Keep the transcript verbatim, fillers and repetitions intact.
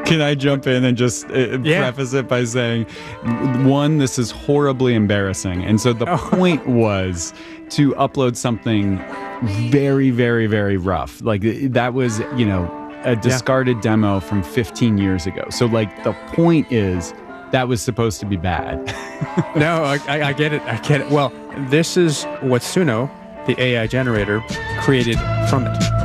Can I jump in and just uh, Yeah. preface it by saying, one, this is horribly embarrassing. And so the Oh. point was to upload something very, very, very rough. Like that was, you know, a discarded yeah. demo from fifteen years ago. So like the point is that was supposed to be bad. No, I, I get it. I get it. Well, this is what Suno, the A I generator, created from it.